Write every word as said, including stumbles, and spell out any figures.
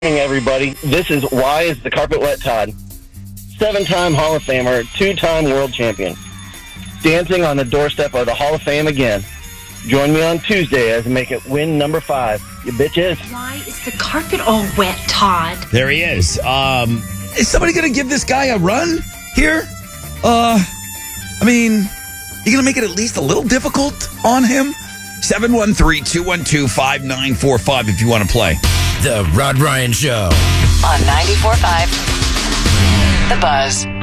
Good morning, everybody. This is Why is the Carpet Wet Todd? Seven-time Hall of Famer, two-time world champion. Dancing on the doorstep of the Hall of Fame again. Join me on Tuesday as I make it win number five. You bitches. Why is the carpet all wet, Todd? There he is. Um, is somebody going to give this guy a run here? Uh, I mean, you going to make it at least a little difficult on him? seven one three, two one two, five nine four five if you want to play. The Rod Ryan Show on ninety-four point five The Buzz.